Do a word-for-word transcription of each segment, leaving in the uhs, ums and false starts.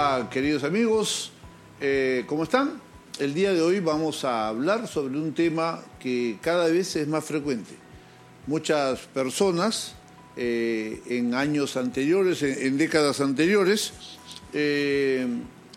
Hola, queridos amigos, eh, ¿cómo están? El día de hoy vamos a hablar sobre un tema que cada vez es más frecuente. Muchas personas eh, en años anteriores, en, en décadas anteriores, eh,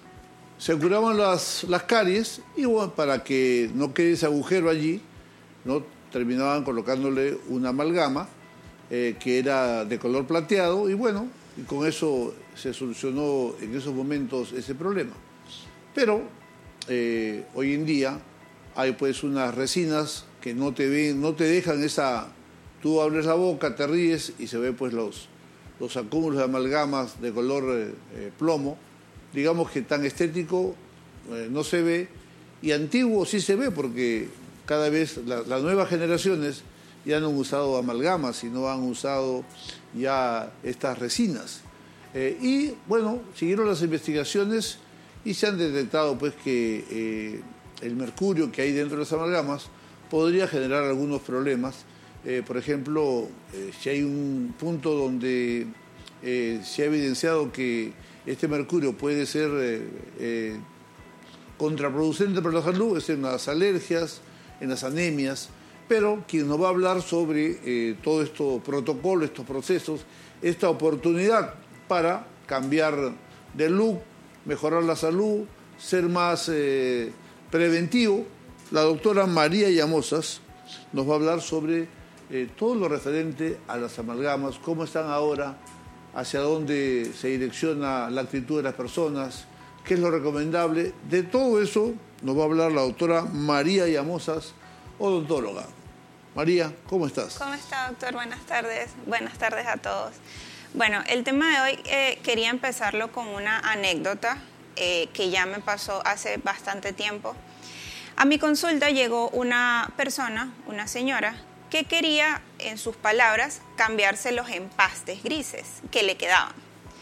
se curaban las, las caries y bueno, para que no quede ese agujero allí, ¿no?, terminaban colocándole una amalgama eh, que era de color plateado y bueno, y con eso se solucionó en esos momentos ese problema. Pero eh, hoy en día hay pues unas resinas que no te ven, no te dejan esa... Tú abres la boca, te ríes y se ven pues los, los acúmulos de amalgamas de color eh, eh, plomo. Digamos que tan estético eh, no se ve y antiguo sí se ve porque cada vez la, las nuevas generaciones ya no han usado amalgamas, sino han usado ya estas resinas. Eh, y bueno, siguieron las investigaciones y se han detectado pues que eh, el mercurio que hay dentro de las amalgamas podría generar algunos problemas. Eh, por ejemplo, eh, si hay un punto donde eh, se ha evidenciado que este mercurio puede ser eh, eh, contraproducente para la salud, es en las alergias, en las anemias, pero quien nos va a hablar sobre eh, todo estos protocolos, estos procesos, esta oportunidad para cambiar de look, mejorar la salud, ser más eh, preventivo, la doctora María Llamosas nos va a hablar sobre eh, todo lo referente a las amalgamas, cómo están ahora, hacia dónde se direcciona la actitud de las personas, qué es lo recomendable. De todo eso nos va a hablar la doctora María Llamosas, odontóloga. María, ¿cómo estás? ¿Cómo está, doctor? Buenas tardes. Buenas tardes a todos. Bueno, el tema de hoy eh, quería empezarlo con una anécdota eh, que ya me pasó hace bastante tiempo. A mi consulta llegó una persona, una señora, que quería, en sus palabras, cambiarse los empastes grises que le quedaban.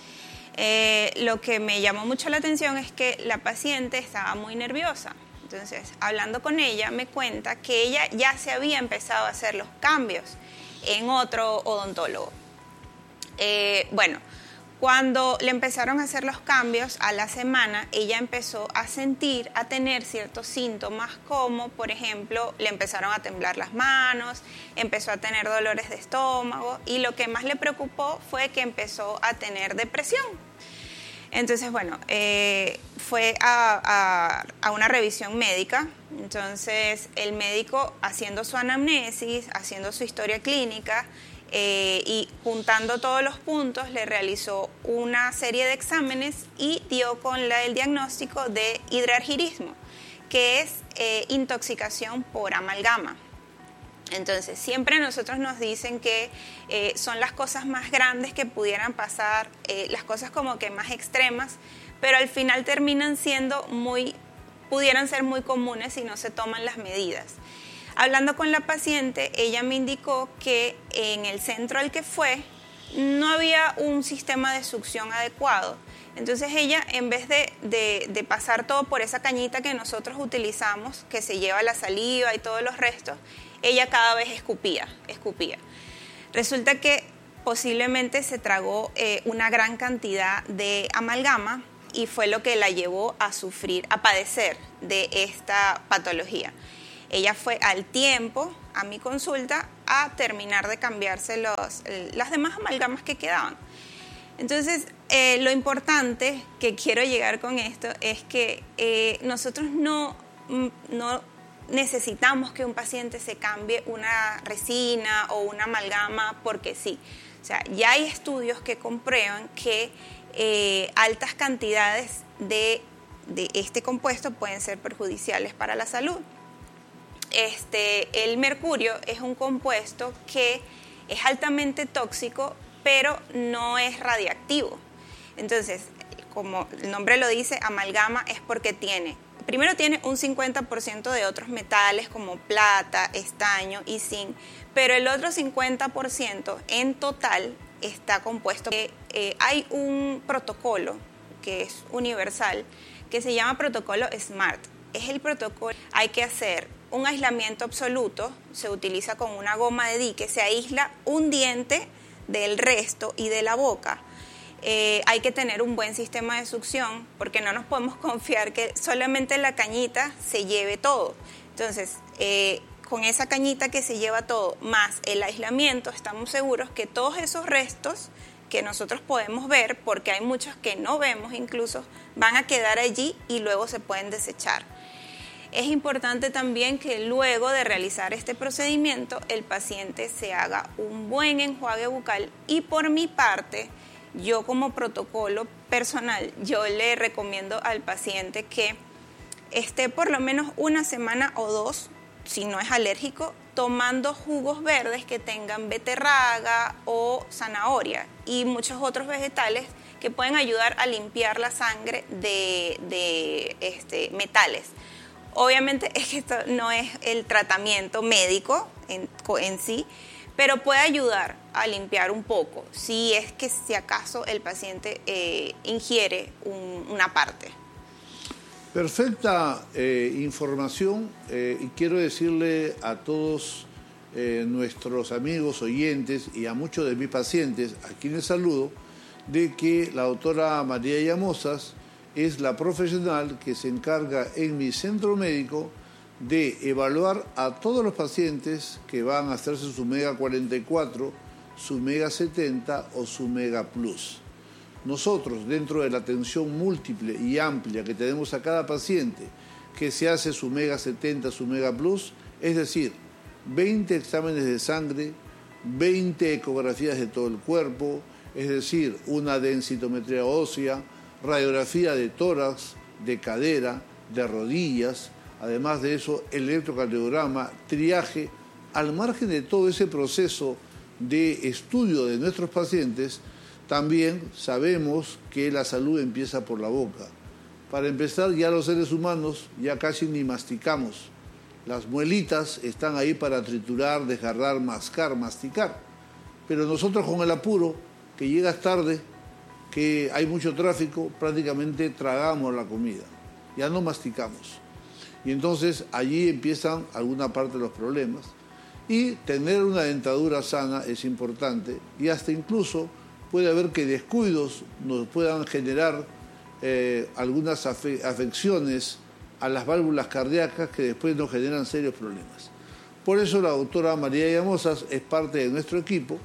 Eh, lo que me llamó mucho la atención es que la paciente estaba muy nerviosa. Entonces, hablando con ella, me cuenta que ella ya se había empezado a hacer los cambios en otro odontólogo. Eh, bueno, cuando le empezaron a hacer los cambios a la semana, ella empezó a sentir, a tener ciertos síntomas como, por ejemplo, le empezaron a temblar las manos, empezó a tener dolores de estómago y lo que más le preocupó fue que empezó a tener depresión. Entonces, bueno, eh, fue a, a, a una revisión médica. Entonces, el médico haciendo su anamnesis, haciendo su historia clínica eh, y juntando todos los puntos, le realizó una serie de exámenes y dio con la, el diagnóstico de hidrargirismo, que es eh, intoxicación por amalgama. Entonces, siempre a nosotros nos dicen que eh, son las cosas más grandes que pudieran pasar, eh, las cosas como que más extremas, pero al final terminan siendo muy, pudieran ser muy comunes si no se toman las medidas. Hablando con la paciente, ella me indicó que en el centro al que fue no había un sistema de succión adecuado. Entonces ella, en vez de, de, de pasar todo por esa cañita que nosotros utilizamos, que se lleva la saliva y todos los restos, ella cada vez escupía, escupía. Resulta que posiblemente se tragó eh, una gran cantidad de amalgama y fue lo que la llevó a sufrir, a padecer de esta patología. Ella fue al tiempo a mi consulta a terminar de cambiarse los, las demás amalgamas que quedaban. Entonces, eh, lo importante que quiero llegar con esto es que eh, nosotros no, no necesitamos que un paciente se cambie una resina o una amalgama porque sí. O sea, ya hay estudios que comprueban que eh, altas cantidades de, de este compuesto pueden ser perjudiciales para la salud. Este, el mercurio es un compuesto que es altamente tóxico, pero no es radiactivo. Entonces, como el nombre lo dice, amalgama es porque tiene, primero tiene un cincuenta por ciento de otros metales como plata, estaño y zinc, pero el otro cincuenta por ciento en total está compuesto. Eh, hay un protocolo que es universal que se llama protocolo SMART. Es el protocolo, hay que hacer un aislamiento absoluto, se utiliza con una goma de dique, se aísla un diente del resto y de la boca. Eh, hay que tener un buen sistema de succión porque no nos podemos confiar que solamente la cañita se lleve todo. Entonces, eh, con esa cañita que se lleva todo, más el aislamiento, estamos seguros que todos esos restos que nosotros podemos ver, porque hay muchos que no vemos incluso, van a quedar allí y luego se pueden desechar. Es importante también que luego de realizar este procedimiento, el paciente se haga un buen enjuague bucal y por mi parte, yo como protocolo personal, yo le recomiendo al paciente que esté por lo menos una semana o dos, si no es alérgico, tomando jugos verdes que tengan beterraga o zanahoria y muchos otros vegetales que pueden ayudar a limpiar la sangre de, de este, metales. Obviamente es que esto no es el tratamiento médico en, en sí, pero puede ayudar a limpiar un poco si es que si acaso el paciente eh, ingiere un, una parte. Perfecta eh, información eh, y quiero decirle a todos eh, nuestros amigos oyentes y a muchos de mis pacientes, a quienes saludo, de que la doctora María Llamosas es la profesional que se encarga en mi centro médico de evaluar a todos los pacientes que van a hacerse su Mega cuarenta y cuatro, su Mega setenta o su Mega Plus. Nosotros, dentro de la atención múltiple y amplia que tenemos a cada paciente que se hace su Mega setenta, su Mega Plus, es decir, veinte exámenes de sangre, veinte ecografías de todo el cuerpo, es decir, una densitometría ósea, radiografía de tórax, de cadera, de rodillas, además de eso, electrocardiograma, triaje. Al margen de todo ese proceso de estudio de nuestros pacientes, también sabemos que la salud empieza por la boca. Para empezar, ya los seres humanos ya casi ni masticamos. Las muelitas están ahí para triturar, desgarrar, mascar, masticar. Pero nosotros con el apuro, que llegas tarde, que hay mucho tráfico, prácticamente tragamos la comida. Ya no masticamos. Y entonces allí empiezan alguna parte de los problemas. Y tener una dentadura sana es importante y hasta incluso puede haber que descuidos nos puedan generar eh, algunas afe afecciones a las válvulas cardíacas que después nos generan serios problemas. Por eso la doctora María Llamosas es parte de nuestro equipo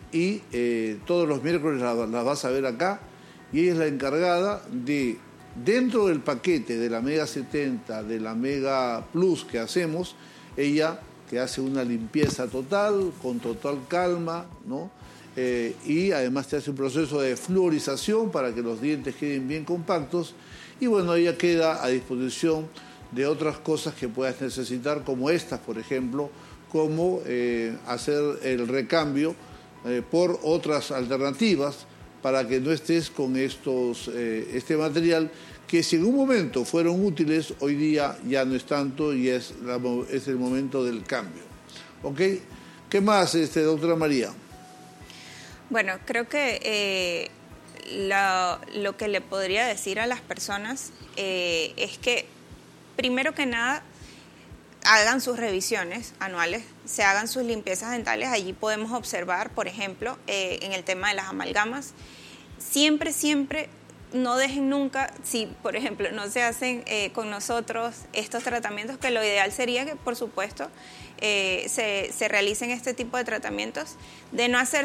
y eh, todos los miércoles la, la vas a ver acá y ella es la encargada de, dentro del paquete de la Mega setenta, de la Mega Plus que hacemos, ella que hace una limpieza total, con total calma, ¿no? Eh, y además te hace un proceso de fluorización para que los dientes queden bien compactos y bueno, ella queda a disposición de otras cosas que puedas necesitar como estas, por ejemplo, como eh, hacer el recambio eh, por otras alternativas para que no estés con estos, eh, este material que si en un momento fueron útiles, hoy día ya no es tanto y es, la, es el momento del cambio. ¿Ok? ¿Qué más, este, doctora María? Bueno, creo que eh, lo, lo que le podría decir a las personas eh, es que, primero que nada, hagan sus revisiones anuales, se hagan sus limpiezas dentales. Allí podemos observar, por ejemplo, eh, en el tema de las amalgamas, siempre, siempre, no dejen nunca, si por ejemplo no se hacen eh, con nosotros estos tratamientos, que lo ideal sería que, por supuesto, eh, se, se realicen este tipo de tratamientos, de no hacer